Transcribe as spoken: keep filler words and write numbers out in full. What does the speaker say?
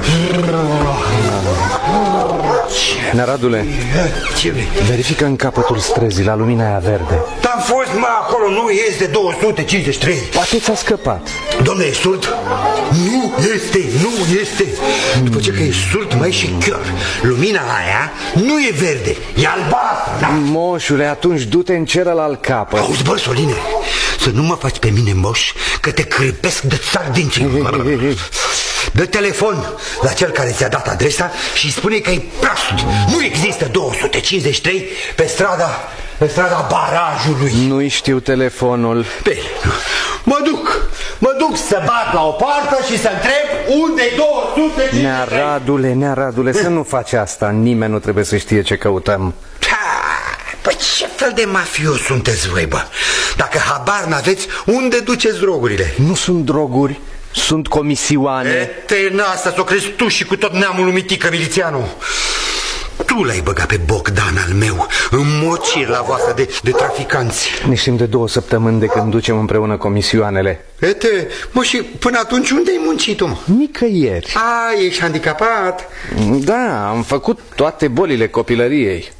Neradule, ce vrei? verifică în capătul străzii, la lumina aia verde. Dar-am fost, mă, acolo, nu este două sute cincizeci și trei. Poate ți-a scăpat. Dom'le, e surd? Nu este, nu este. După ce că e surd, mai și chiar. Lumina aia nu e verde, e albastră, da? Moșule, atunci du-te în celălalt capăt. Auzi, bă, Soline, să nu mă faci pe mine moș, că te cripesc de sardinci. Dă telefon la cel care ți-a dat adresa și spune că e prost. Nu există două sute cincizeci și trei pe strada, pe strada barajului. Nu-i știu telefonul. Bine, mă duc, mă duc să bat la o poartă și să întreb unde-i două sute cincizeci și trei. Nearadule, Nearadule, să nu faci asta. Nimeni nu trebuie să știe ce căutăm. Păi ce fel de mafios sunteți voi, bă? Dacă habar n-aveți, unde duceți drogurile? Nu sunt droguri, sunt comisioane. Etena asta s-o crezi tu și cu tot neamul lui Mitică Milițianu. Tu l-ai băgat pe Bogdan al meu în mocirla voastră de, de traficanți. Ne știm de două săptămâni de când ducem împreună comisioanele. Ete, mă, și până atunci unde ai muncit tu, mă? Nicăieri. A, ești handicapat? Da, am făcut toate bolile copilăriei.